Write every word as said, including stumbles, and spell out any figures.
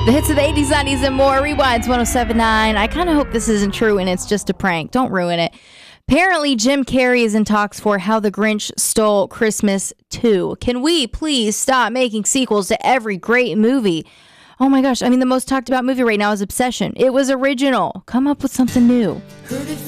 The hits of the eighties, nineties, and more. Rewinds one oh seven point nine. I kind of hope this isn't true and it's just a prank. Don't ruin it. Apparently, Jim Carrey is in talks for How the Grinch Stole Christmas two. Can we please stop making sequels to every great movie? Oh my gosh. I mean, the most talked about movie right now is Obsession. It was original. Come up with something new.